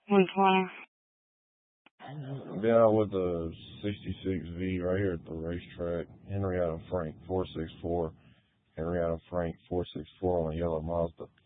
120. Been out with the 66V right here at the racetrack. Henrietta Frank 464. Henrietta Frank 464 on a yellow Mazda.